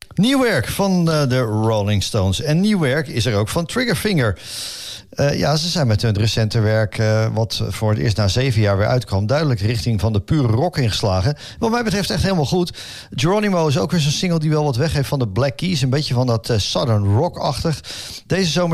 Nieuw werk van de Rolling Stones. En nieuw werk is er ook van Triggerfinger. Ze zijn met hun recente werk, wat voor het eerst na 7 jaar weer uitkwam, duidelijk richting van de pure rock ingeslagen. Wat mij betreft echt helemaal goed. Geronimo is ook weer zo'n single die wel wat weggeeft van de Black Keys. Een beetje van dat Southern rock-achtig. Deze zomer